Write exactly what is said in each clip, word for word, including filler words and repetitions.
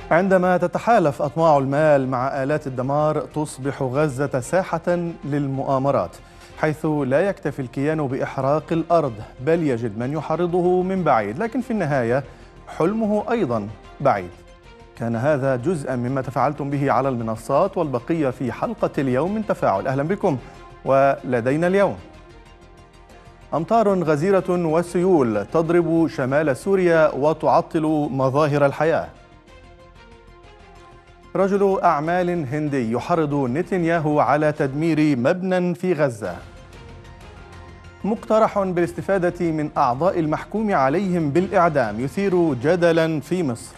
عندما تتحالف أطماع المال مع آلات الدمار تصبح غزة ساحة للمؤامرات، حيث لا يكتفي الكيان بإحراق الأرض بل يجد من يحرضه من بعيد، لكن في النهاية حلمه أيضا بعيد. كان هذا جزءا مما تفاعلتم به على المنصات، والبقية في حلقة اليوم من تفاعل. أهلا بكم. ولدينا اليوم: أمطار غزيرة وسيول تضرب شمال سوريا وتعطل مظاهر الحياة. رجل أعمال هندي يحرض نتنياهو على تدمير مبنى في غزة. مقترح بالاستفادة من أعضاء المحكوم عليهم بالإعدام يثير جدلا في مصر.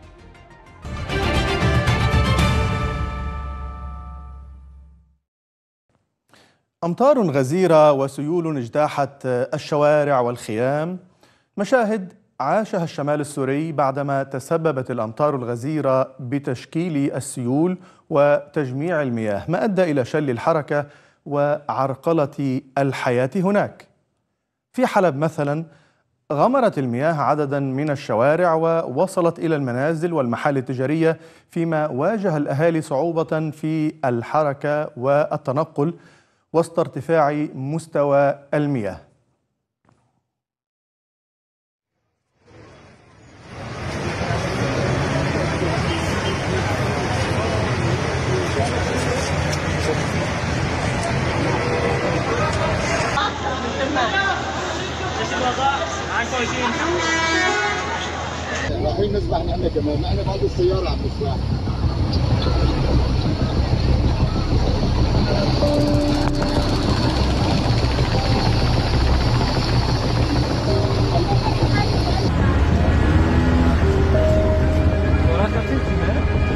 أمطار غزيرة وسيول اجتاحت الشوارع والخيام، مشاهد عاشها الشمال السوري بعدما تسببت الأمطار الغزيرة بتشكيل السيول وتجميع المياه، ما أدى إلى شل الحركة وعرقلة الحياة هناك. في حلب مثلا غمرت المياه عددا من الشوارع ووصلت إلى المنازل والمحال التجارية، فيما واجه الأهالي صعوبة في الحركة والتنقل وسط ارتفاع مستوى المياه. رايحين نسبح نحن كمان، نحن بعد السيارة عم نسبح.